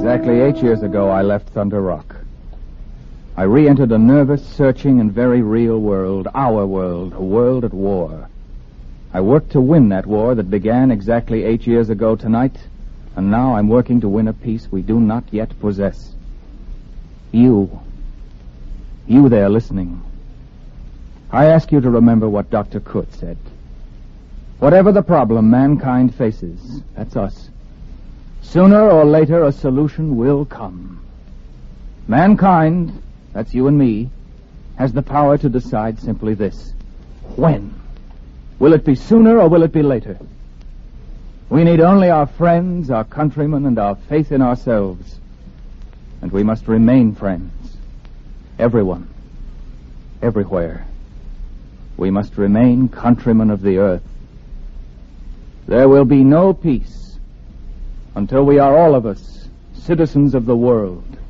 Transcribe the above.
Exactly 8 years ago, I left Thunder Rock. I re-entered a nervous, searching, and very real world, our world, a world at war. I worked to win that war that began exactly 8 years ago tonight, and now I'm working to win a peace we do not yet possess. You there listening, I ask you to remember what Dr. Kut said. Whatever the problem mankind faces, that's us. Sooner or later, a solution will come. Mankind, that's you and me, has the power to decide simply this. When? Will it be sooner or will it be later? We need only our friends, our countrymen, and our faith in ourselves. And we must remain friends. Everyone. Everywhere. We must remain countrymen of the earth. There will be no peace until we are all of us citizens of the world.